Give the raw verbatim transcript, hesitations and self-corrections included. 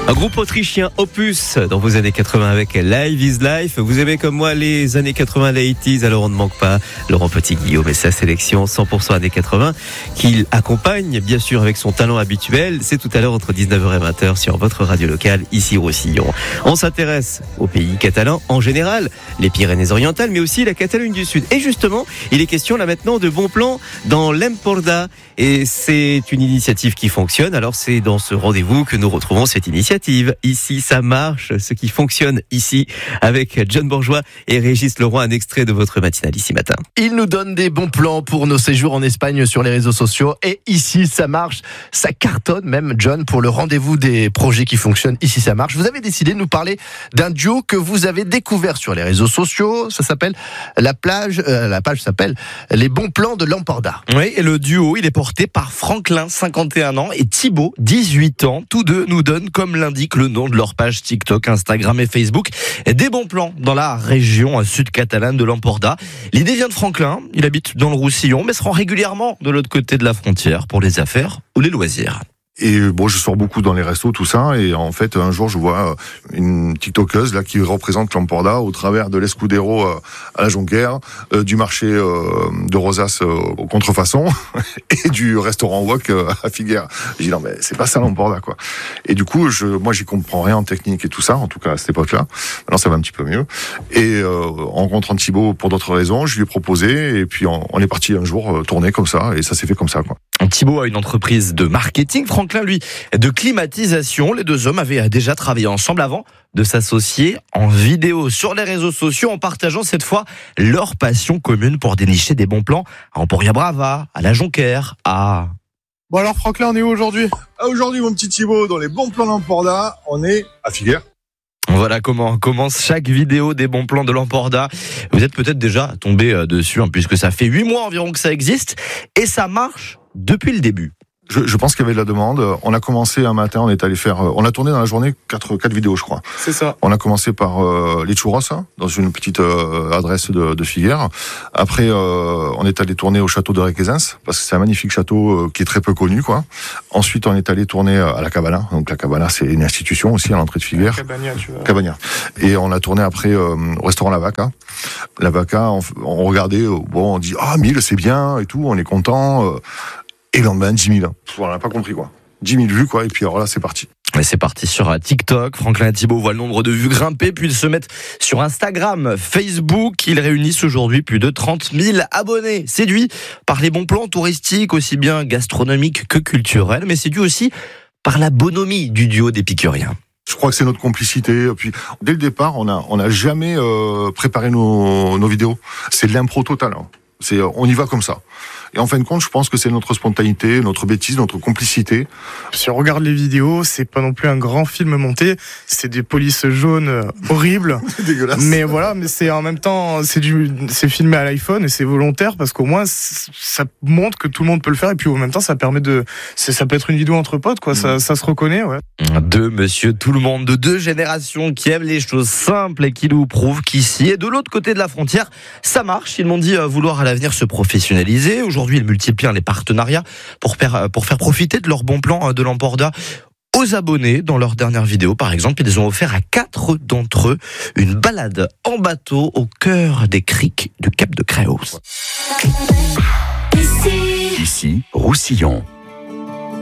Un groupe autrichien Opus dans vos années quatre-vingts avec Live is Life. Vous aimez comme moi les années quatre-vingts, les quatre-vingt-dix, alors on ne manque pas Laurent Petit-Guillaume et sa sélection cent pour cent années quatre-vingts qu'il accompagne bien sûr avec son talent habituel. C'est tout à l'heure entre dix-neuf heures et vingt heures sur votre radio locale ici Roussillon. On s'intéresse au pays catalan en général, les Pyrénées-Orientales mais aussi la Catalogne du Sud. Et justement, il est question là maintenant de bons plans dans l'Empordà et c'est une initiative qui fonctionne. Alors c'est dans ce rendez-vous que nous retrouvons cette initiative. Ici, ça marche, ce qui fonctionne ici, avec John Bourgeois et Régis Leroy, un extrait de votre matinale ici matin. Il nous donne des bons plans pour nos séjours en Espagne sur les réseaux sociaux. Et ici, ça marche, ça cartonne même, John, pour le rendez-vous des projets qui fonctionnent. Ici, ça marche. Vous avez décidé de nous parler d'un duo que vous avez découvert sur les réseaux sociaux. Ça s'appelle la plage, euh, la page s'appelle Les bons plans de l'Empordà. Oui, et le duo, il est porté par Franklin, cinquante et un ans, et Thibaut, dix-huit ans. Tous deux nous donnent, comme l'indique le nom de leur page TikTok, Instagram et Facebook, des bons plans dans la région sud-catalane de l'Empordà. L'idée vient de Franklin, il habite dans le Roussillon, mais se rend régulièrement de l'autre côté de la frontière pour les affaires ou les loisirs. Et bon, je sors beaucoup dans les restos, tout ça, et en fait, un jour, je vois une TikTokeuse là qui représente l'Empordà au travers de l'Escudero à la Jonquère, euh, du marché euh, de Rosas euh, aux contrefaçons et du restaurant Wok euh, à Figueres. J'ai dit non, mais c'est pas ça l'Empordà, quoi. Et du coup, je, moi, j'y comprends rien en technique et tout ça, en tout cas à cette époque-là. Maintenant, ça va un petit peu mieux. Et euh, en rencontrant Thibaut pour d'autres raisons, je lui ai proposé, et puis on, on est parti un jour euh, tourner comme ça, et ça s'est fait comme ça, quoi. Thibaut a une entreprise de marketing, Franklin, lui, de climatisation. Les deux hommes avaient déjà travaillé ensemble avant de s'associer en vidéo sur les réseaux sociaux en partageant cette fois leur passion commune pour dénicher des bons plans à Emporia Brava, à la Jonquère, à... Bon alors Franklin, on est où aujourd'hui ? Ah, aujourd'hui, mon petit Thibaut, dans les bons plans d'Empordà, on est à Figueres. Voilà comment commence chaque vidéo des bons plans de l'Empordà. Vous êtes peut-être déjà tombé dessus, hein, puisque ça fait huit mois environ que ça existe, et ça marche depuis le début. Je, je pense qu'il y avait de la demande. On a commencé un matin, on est allé faire, on a tourné dans la journée quatre, quatre vidéos, je crois. C'est ça. On a commencé par euh, les churros, hein, dans une petite euh, adresse de, de Figueres. Après, euh, on est allé tourner au château de Requesens, parce que c'est un magnifique château euh, qui est très peu connu, quoi. Ensuite, on est allé tourner à la Cabana. Donc la Cabana, c'est une institution aussi à l'entrée de Figueres. Cabania, tu vois. Cabania. Et on a tourné après euh, au restaurant La Vaca. La Vaca, on, on regardait, euh, bon, on dit ah mille, c'est bien et tout, on est content. Euh, Et le lendemain, dix mille. On n'a pas compris, quoi. dix mille vues, quoi. Et puis, alors là, c'est parti. Et c'est parti sur TikTok. Franklin et Thibaut voient le nombre de vues grimper, puis ils se mettent sur Instagram, Facebook. Ils réunissent aujourd'hui plus de trente mille abonnés. Séduits par les bons plans touristiques, aussi bien gastronomiques que culturels, mais séduits aussi par la bonhomie du duo d'épicuriens. Je crois que c'est notre complicité. Puis, dès le départ, on a, on a jamais euh, préparé nos, nos vidéos. C'est de l'impro total, hein. C'est, on y va comme ça. Et en fin de compte, je pense que c'est notre spontanéité, notre bêtise, notre complicité. Si on regarde les vidéos, c'est pas non plus un grand film monté. C'est des polices jaunes horribles. C'est dégueulasse. Mais voilà, mais c'est en même temps, c'est du, c'est filmé à l'iPhone et c'est volontaire parce qu'au moins, ça montre que tout le monde peut le faire et puis en même temps, ça permet de, c'est, ça peut être une vidéo entre potes, quoi. Mmh. Ça, ça se reconnaît, ouais. Deux monsieur tout le monde, de deux générations qui aiment les choses simples et qui nous prouvent qu'ici et de l'autre côté de la frontière, ça marche. Ils m'ont dit vouloir à l'avenir se professionnaliser. Aujourd'hui, ils multiplient les partenariats pour faire, pour faire profiter de leurs bons plans de l'Empordà aux abonnés. Dans leur dernière vidéo, par exemple, ils ont offert à quatre d'entre eux une balade en bateau au cœur des criques du Cap de Creus. Ici, Roussillon.